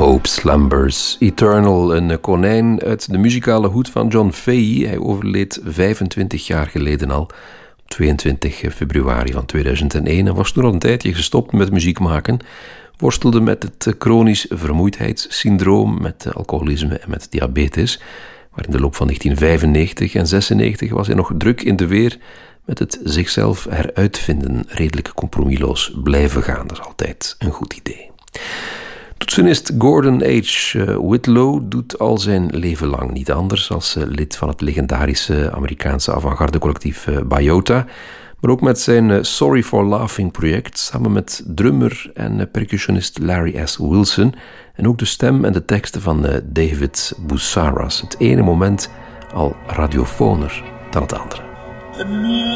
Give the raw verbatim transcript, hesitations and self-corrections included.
Hope Slumbers Eternal, een konijn uit de muzikale hoed van John Fahey. Hij overleed vijfentwintig jaar geleden al, op tweeëntwintig februari van tweeduizend één, en was toen al een tijdje gestopt met muziek maken. Worstelde met het chronisch vermoeidheidssyndroom, met alcoholisme en met diabetes. Maar in de loop van negentien vijfennegentig en zesennegentig was hij nog druk in de weer met het zichzelf heruitvinden, redelijk compromisloos blijven gaan. Dat is altijd een goed idee. Toetsenist Gordon H. Whitlow doet al zijn leven lang niet anders als lid van het legendarische Amerikaanse avant-garde collectief Biota, maar ook met zijn Sorry for Laughing project, samen met drummer en percussionist Larry S. Wilson, en ook de stem en de teksten van David Boussaras. Het ene moment al radiofoner dan het andere.